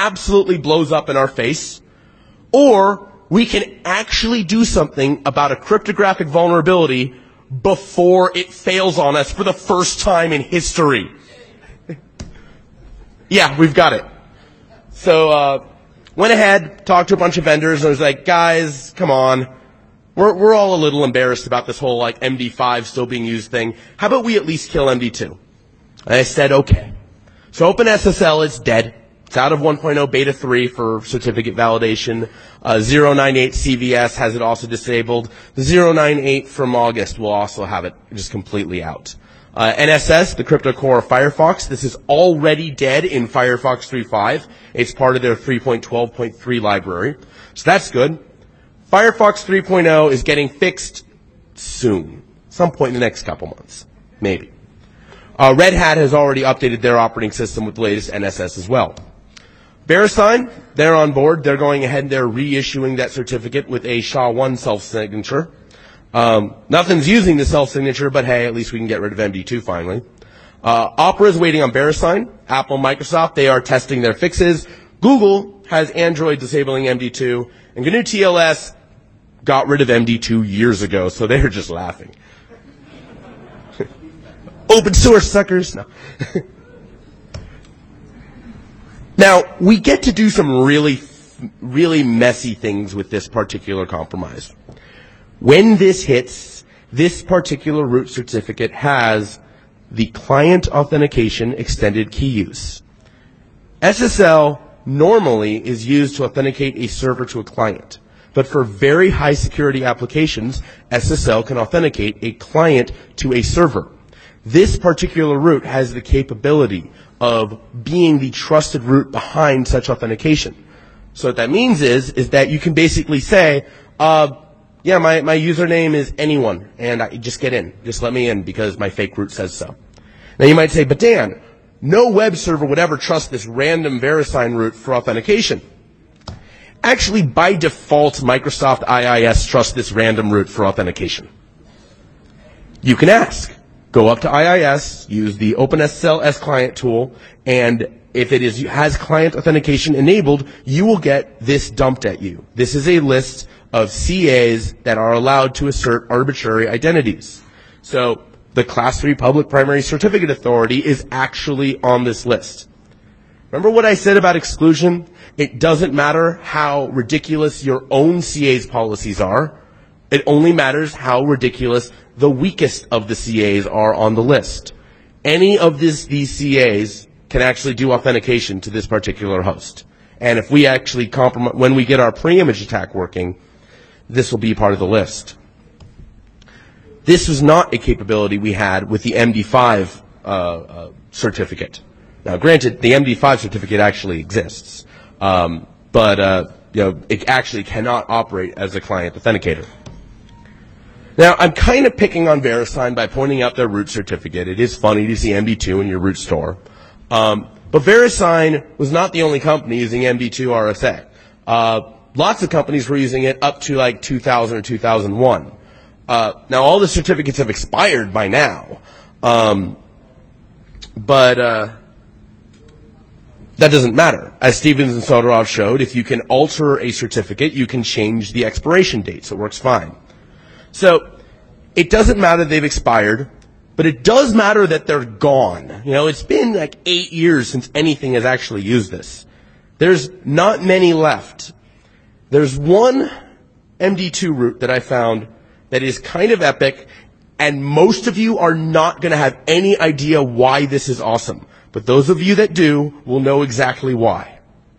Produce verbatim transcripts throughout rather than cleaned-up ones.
absolutely blows up in our face, or we can actually do something about a cryptographic vulnerability before it fails on us for the first time in history. Yeah, we've got it. So, uh, went ahead, talked to a bunch of vendors, and I was like, guys, come on. We're, we're all a little embarrassed about this whole, like, M D five still being used thing. How about we at least kill M D two? And I said, okay. So OpenSSL is dead. It's out of one point oh beta three for certificate validation. Uh, zero nine eight C V S has it also disabled. The zero nine eight from August will also have it just completely out. Uh, N S S, the crypto core of Firefox, this is already dead in Firefox three point five. It's part of their three point twelve point three library. So that's good. Firefox three point oh is getting fixed soon. Some point in the next couple months. Maybe. Uh, Red Hat has already updated their operating system with the latest N S S as well. VeriSign, they're on board. They're going ahead and they're reissuing that certificate with a S H A one self-signature. Um, nothing's using the self-signature, but hey, at least we can get rid of M D two finally. Uh, Opera is waiting on VeriSign. Apple, Microsoft, they are testing their fixes. Google has Android disabling M D two. And G N U T L S got rid of M D two years ago, so they're just laughing. Open source suckers. No. Now, we get to do some really, really messy things with this particular compromise. When this hits, this particular root certificate has the client authentication extended key use. S S L normally is used to authenticate a server to a client. But for very high security applications, S S L can authenticate a client to a server. This particular root has the capability of being the trusted root behind such authentication. So what that means is, is that you can basically say, uh, yeah, my, my username is anyone, and I just get in. Just let me in because my fake root says so. Now you might say, but Dan, no web server would ever trust this random VeriSign root for authentication. Actually, by default, Microsoft I I S trusts this random root for authentication. You can ask. Go up to I I S, use the OpenSSL S-Client tool, and if it is has client authentication enabled, you will get this dumped at you. This is a list of C As that are allowed to assert arbitrary identities. So the Class three Public Primary Certificate Authority is actually on this list. Remember what I said about exclusion? It doesn't matter how ridiculous your own C A's policies are. It only matters how ridiculous the weakest of the C As are on the list. Any of this, these C As can actually do authentication to this particular host. And if we actually compromise, when we get our pre-image attack working, this will be part of the list. This was not a capability we had with the M D five uh, uh, certificate. Now, granted, the M D five certificate actually exists, um, but uh, you know, it actually cannot operate as a client authenticator. Now, I'm kind of picking on VeriSign by pointing out their root certificate. It is funny to see M D two in your root store. Um, but VeriSign was not the only company using M D two R S A. Uh, lots of companies were using it up to like two thousand or two thousand one. Uh, now, all the certificates have expired by now. Um, but uh, that doesn't matter. As Stevens and Soderov showed, if you can alter a certificate, you can change the expiration date, so it works fine. So it doesn't matter they've expired, but it does matter that they're gone. You know, it's been like eight years since anything has actually used this. There's not many left. There's one M D two root that I found that is kind of epic, and most of you are not going to have any idea why this is awesome. But those of you that do will know exactly why.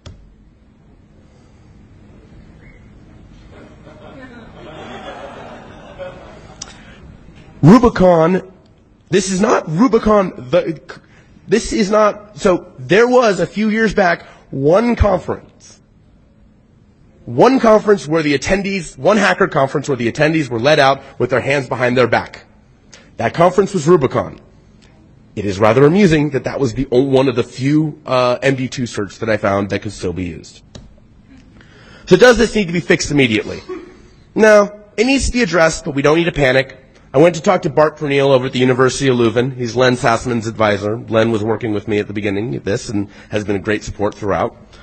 Rubicon, this is not Rubicon, the, this is not, so there was a few years back one conference, one conference where the attendees, one hacker conference where the attendees were let out with their hands behind their back. That conference was Rubicon. It is rather amusing that that was the only, one of the few uh, M D two certs that I found that could still be used. So does this need to be fixed immediately? No, it needs to be addressed, but we don't need to panic. I went to talk to Bart Pernille over at the University of Leuven. He's Len Sassman's advisor. Len was working with me at the beginning of this and has been a great support throughout.